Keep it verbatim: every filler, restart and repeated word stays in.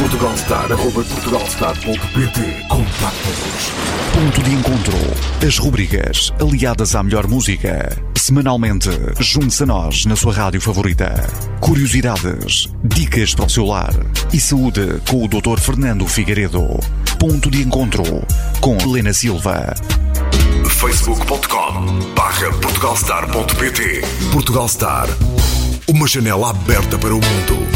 portugalstar arroba portugalstar ponto pt. Contacte-nos. Ponto de encontro. As rubricas aliadas à melhor música. Semanalmente, junte-se a nós na sua rádio favorita. Curiosidades, dicas para o seu lar e saúde com o doutor Fernando Figueiredo. Ponto de encontro com Helena Silva. facebook ponto com barra portugalstar ponto pt. Portugalstar, uma janela aberta para o mundo.